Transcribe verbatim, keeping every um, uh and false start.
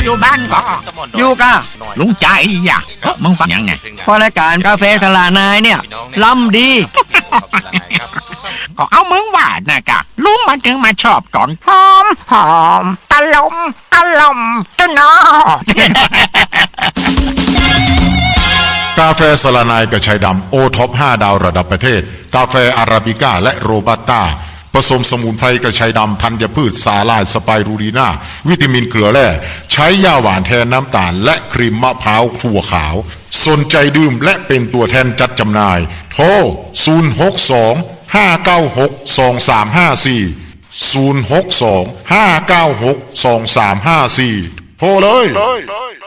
อยู่บ้านก็อยู่กะลุงใจอยากมึงฟังยังไงพอรายการกาแฟสลานายเนี่ยล้ำดีก็เอามึงว่านะกะลุงมันถึงมาชอบก่อนหอมหอมตะลมตะลมตะนอกาแฟสลานายกระชายดำโอท็อปห้าดาวระดับประเทศกาแฟอาราบิก้าและโรบัสต้าผสมสมุนไพรกระชายดำธัญพืชสาลายสไปรูลีนาวิตามินเกลือแร่ใช้ยาหวานแทนน้ำตาลและครีมมะพร้าวถั่วขาวสนใจดื่มและเป็นตัวแทนจัดจำหน่ายโทรศูนย์ หก สอง ห้า เก้า หก สอง สาม ห้า สี่ ศูนย์ หก สอง ห้า เก้า หก สอง สาม ห้า สี่โทรเลย